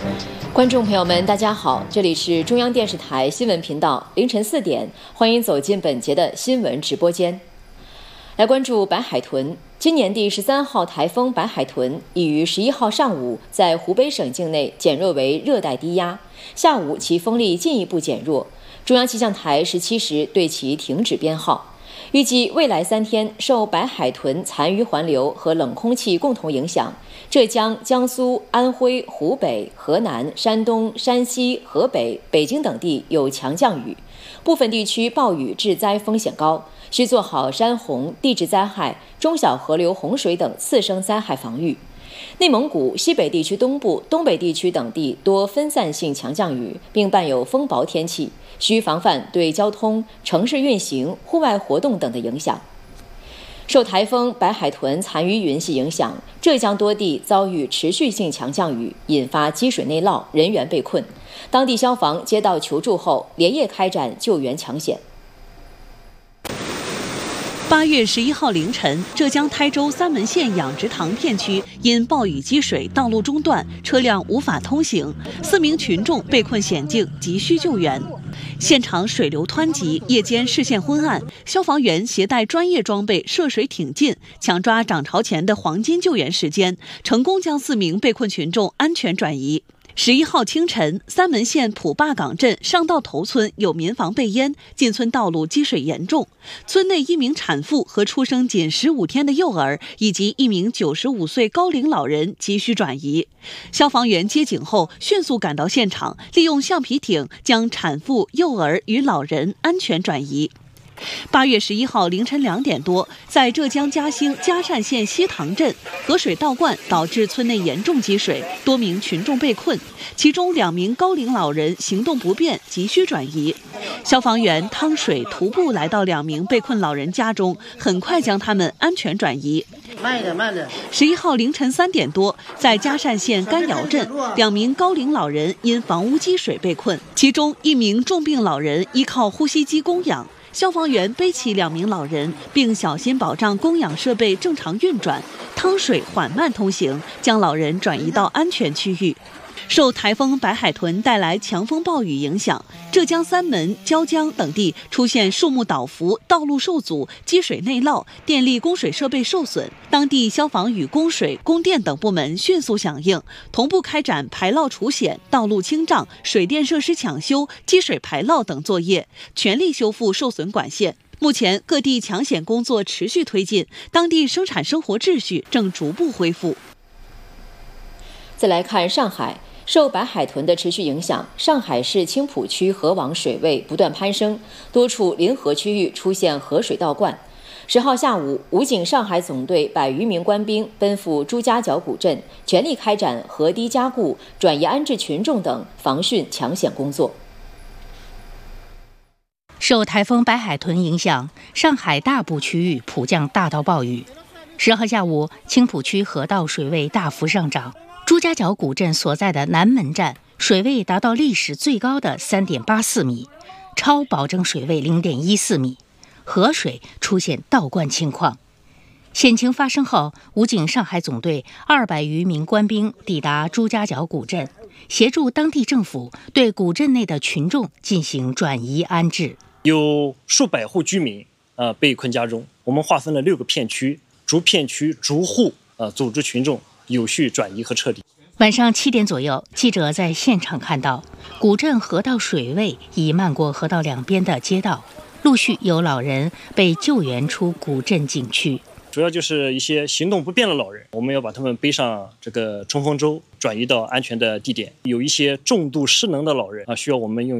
观众朋友们，大家好，这里是中央电视台新闻频道，凌晨4点，欢迎走进本节的新闻直播间。来关注白海豚。今年第13号台风白海豚已于11号上午在湖北省境内减弱为热带低压，下午其风力进一步减弱。中央气象台17时对其停止编号。预计未来3天，受白海豚残余环流和冷空气共同影响，浙江、江苏、安徽、湖北、河南、山东、山西、河北、北京等地有强降雨，部分地区暴雨致灾风险高，需做好山洪、地质灾害、中小河流洪水等次生灾害防御。内蒙古、西北地区东部、东北地区等地多分散性强降雨，并伴有风雹天气，需防范对交通、城市运行、户外活动等的影响。受台风白海豚残余云系影响，浙江多地遭遇持续性强降雨，引发积水内涝，人员被困。当地消防接到求助后，连夜开展救援抢险。 8月11号凌晨，浙江台州三门县养殖塘片区因暴雨积水，道路中断，车辆无法通行，4名群众被困险境，急需救援。现场水流湍急，夜间视线昏暗，消防员携带专业装备涉水挺进，抢抓涨潮前的黄金救援时间，成功将4名被困群众安全转移。11号清晨，三门县普坝岗镇上道头村有民房被淹，进村道路积水严重。村内1名产妇和出生仅15天的幼儿，以及1名95岁高龄老人急需转移。消防员接警后，迅速赶到现场，利用橡皮艇将产妇、幼儿与老人安全转移。8月11号凌晨2点多，在浙江嘉兴嘉善县西塘镇，河水倒灌导致村内严重积水，多名群众被困，其中2名高龄老人行动不便，急需转移。消防员趟水徒步来到2名被困老人家中，很快将他们安全转移。慢点。11号凌晨3点多，在嘉善县甘窑镇，2名高龄老人因房屋积水被困，其中1名重病老人依靠呼吸机供氧。消防员背起2名老人，并小心保障供氧设备正常运转，趟水缓慢通行，将老人转移到安全区域。受台风白海豚带来强风暴雨影响，浙江三门、椒江等地出现树木倒伏、道路受阻、积水内涝、电力供水设备受损。当地消防与供水、供电等部门迅速响应，同步开展排涝除险、道路清障、水电设施抢修、积水排涝等作业，全力修复受损管线。目前各地抢险工作持续推进，当地生产生活秩序正逐步恢复。 再来看上海。受白海豚的持续影响，上海市青浦区河网水位不断攀升，多处临河区域出现河水倒灌。10号下午，武警上海总队100余名官兵奔赴朱家角古镇，全力开展河堤加固、转移安置群众等防汛抢险工作。 受台风白海豚影响，上海大部区域普降大到暴雨。10号下午，青浦区河道水位大幅上涨。朱家角古镇所在的南门站水位达到历史最高的3.84米，超保证水位0.14米，河水出现倒灌情况。险情发生后，武警上海总队200余名官兵抵达朱家角古镇，协助当地政府对古镇内的群众进行转移安置。 有数百户居民被困家中，我们划分了6个片区，逐片区逐户组织群众有序转移和撤离。 晚上7点左右，记者在现场看到，古镇河道水位已漫过河道两边的街道，陆续有老人被救援出古镇景区。 主要就是一些行动不便的老人，我们要把他们背上这个冲锋舟，转移到安全的地点。有一些重度失能的老人需要我们用